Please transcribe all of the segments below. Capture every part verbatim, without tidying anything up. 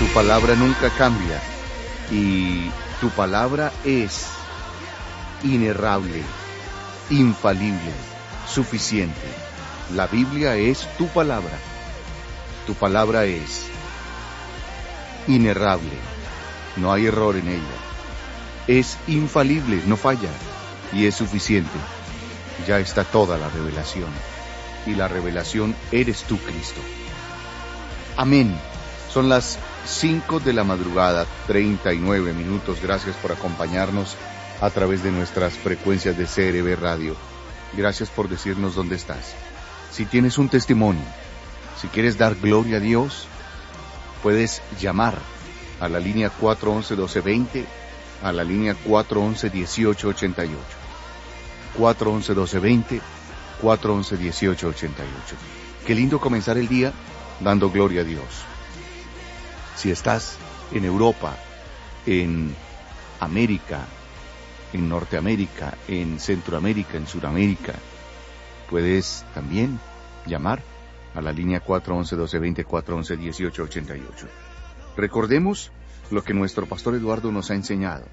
Tu palabra nunca cambia y tu palabra es inerrable, infalible, suficiente. La Biblia es tu palabra. Tu palabra es inerrable, no hay error en ella. Es infalible, no falla, y es suficiente. Ya está toda la revelación, y la revelación eres tú, Cristo. Amén. Son las cinco de la madrugada, treinta y nueve minutos. Gracias por acompañarnos a través de nuestras frecuencias de C R B Radio. Gracias por decirnos dónde estás. Si tienes un testimonio, si quieres dar gloria a Dios, puedes llamar a la línea cuatro once, doce veinte, a la línea cuatro once, dieciocho ochenta y ocho. cuatro once, doce veinte, cuatro once, dieciocho ochenta y ocho. Qué lindo comenzar el día dando gloria a Dios. Si estás en Europa, en América, en Norteamérica, en Centroamérica, en Sudamérica, puedes también llamar a la línea cuatro once, doce veinte, cuatro once, dieciocho ochenta y ocho. Recordemos lo que nuestro pastor Eduardo nos ha enseñado.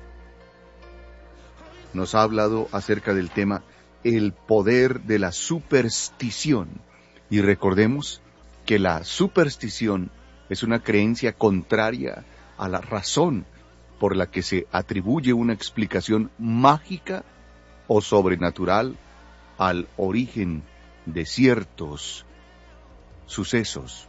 Nos ha hablado acerca del tema el poder de la superstición. Y recordemos que la superstición es una creencia contraria a la razón por la que se atribuye una explicación mágica o sobrenatural al origen de ciertos sucesos.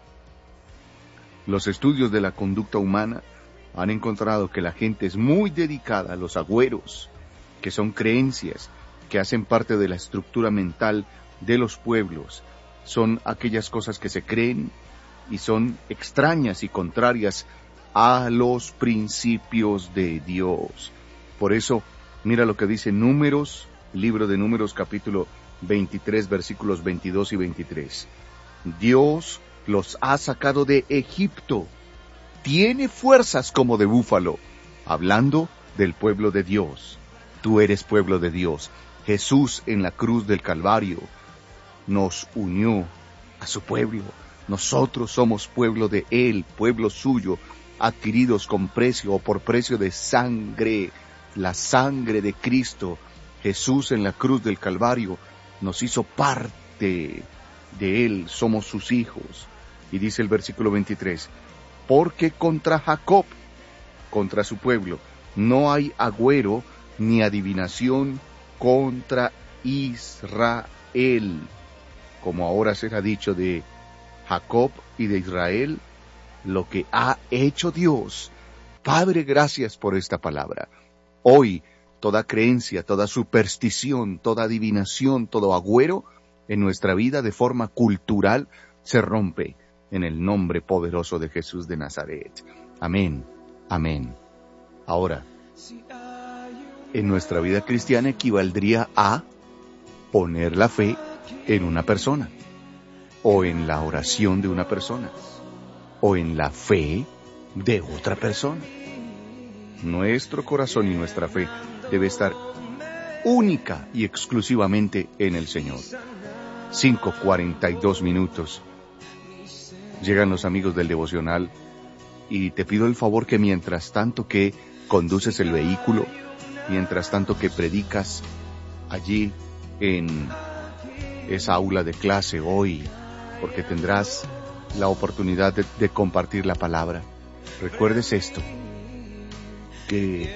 Los estudios de la conducta humana han encontrado que la gente es muy dedicada a los agüeros, que son creencias que hacen parte de la estructura mental de los pueblos. Son aquellas cosas que se creen y son extrañas y contrarias a los principios de Dios. Por eso, mira lo que dice Números, libro de Números, capítulo veintitrés, versículos veintidós y veintitrés. Dios los ha sacado de Egipto. Tiene fuerzas como de búfalo. Hablando del pueblo de Dios. Tú eres pueblo de Dios. Jesús en la cruz del Calvario nos unió a su pueblo. Nosotros somos pueblo de Él, pueblo suyo, adquiridos con precio o por precio de sangre. La sangre de Cristo, Jesús en la cruz del Calvario, nos hizo parte de Él, somos sus hijos. Y dice el versículo veintitrés, porque contra Jacob, contra su pueblo, no hay agüero ni adivinación contra Israel. Como ahora será dicho de Jacob y de Israel, lo que ha hecho Dios. Padre, gracias por esta palabra. Hoy, toda creencia, toda superstición, toda adivinación, todo agüero en nuestra vida de forma cultural se rompe en el nombre poderoso de Jesús de Nazaret. Amén, amén. Ahora, en nuestra vida cristiana equivaldría a poner la fe en una persona, o en la oración de una persona, o en la fe de otra persona. Nuestro corazón y nuestra fe debe estar única y exclusivamente en el Señor. cinco cuarenta y dos minutos. Llegan los amigos del devocional y te pido el favor que mientras tanto que conduces el vehículo, mientras tanto que predicas allí en esa aula de clase hoy, porque tendrás la oportunidad de, de compartir la palabra, recuerdes esto, que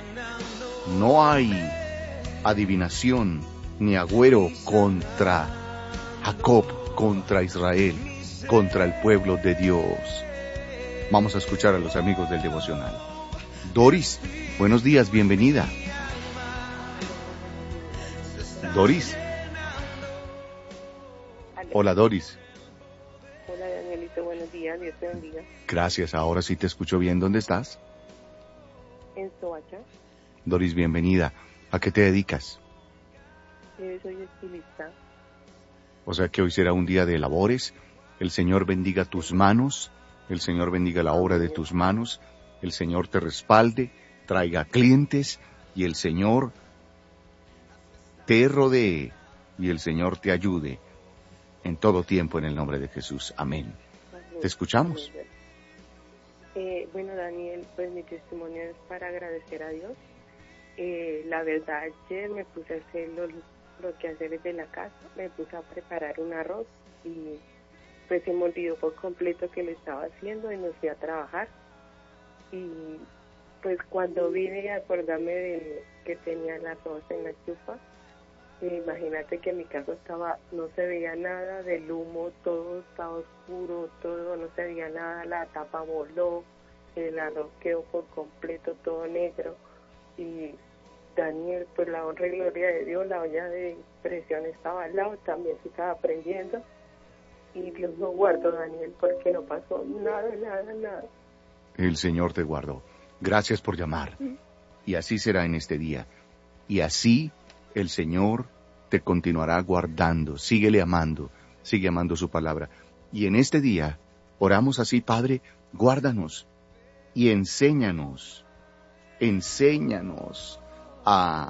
no hay adivinación ni agüero contra Jacob, contra Israel, contra el pueblo de Dios. Vamos a escuchar a los amigos del devocional. Doris, buenos días, bienvenida. Doris. Hola, Doris. Hola, Danielito, buenos días, Dios te bendiga. Gracias, ahora sí te escucho bien. ¿Dónde estás? En Soacha. Doris, bienvenida. ¿A qué te dedicas? Eh, soy estilista. O sea que hoy será un día de labores. El Señor bendiga tus manos, el Señor bendiga la obra de tus manos, el Señor te respalde, traiga clientes y el Señor te rodee y el Señor te ayude en todo tiempo en el nombre de Jesús. Amén. ¿Te escuchamos? Eh, bueno, Daniel, pues mi testimonio es para agradecer a Dios. Eh, la verdad, ayer me puse a hacer los, los quehaceres de la casa, me puse a preparar un arroz y pues se me olvidó por completo que lo estaba haciendo y me fui a trabajar. Y pues cuando vine a acordarme de que tenía el arroz en la estufa, eh, imagínate que mi casa estaba, no se veía nada del humo, todo estaba oscuro, todo, no se veía nada, la tapa voló, el arroz quedó por completo todo negro. Y Daniel, pues la honra y gloria de Dios, la olla de presión estaba al lado, también se estaba prendiendo. Y Dios lo guardó, Daniel, porque no pasó nada, nada, nada. El Señor te guardó. Gracias por llamar. Y así será en este día. Y así el Señor te continuará guardando. Síguele amando. Sigue amando su palabra. Y en este día oramos así, Padre, guárdanos y enséñanos. Enséñanos a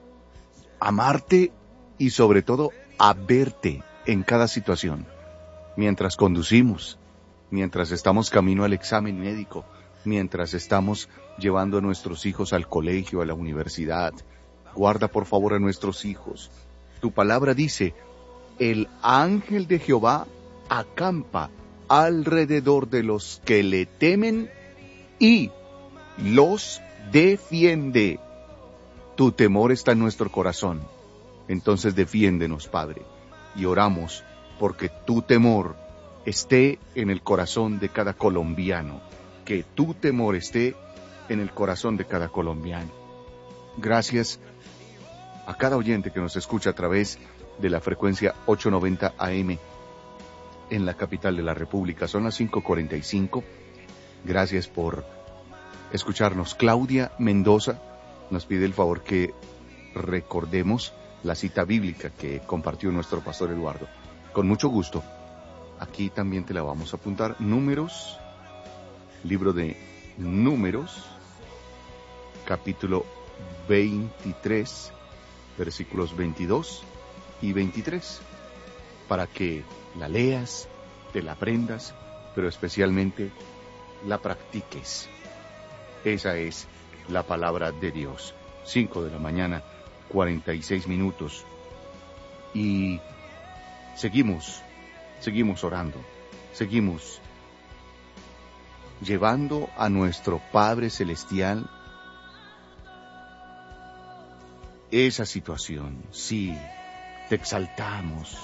amarte y sobre todo a verte en cada situación. Mientras conducimos, mientras estamos camino al examen médico, mientras estamos llevando a nuestros hijos al colegio, a la universidad. Guarda por favor a nuestros hijos. Tu palabra dice, el ángel de Jehová acampa alrededor de los que le temen y los defiende. Tu temor está en nuestro corazón. Entonces defiéndenos, Padre. Y oramos porque tu temor esté en el corazón de cada colombiano. Que tu temor esté en el corazón de cada colombiano. Gracias a cada oyente que nos escucha a través de la frecuencia ochocientos noventa A M en la capital de la República. Son las cinco cuarenta y cinco. Gracias por escucharnos. Claudia Mendoza nos pide el favor que recordemos la cita bíblica que compartió nuestro pastor Eduardo. Con mucho gusto. Aquí también te la vamos a apuntar. Números, libro de Números, capítulo veintitrés, versículos veintidós y veintitrés, para que la leas, te la aprendas, pero especialmente la practiques. Esa es la palabra de Dios. Cinco de la mañana, cuarenta y seis minutos. Y seguimos, seguimos orando, seguimos llevando a nuestro Padre Celestial esa situación. Sí, te exaltamos,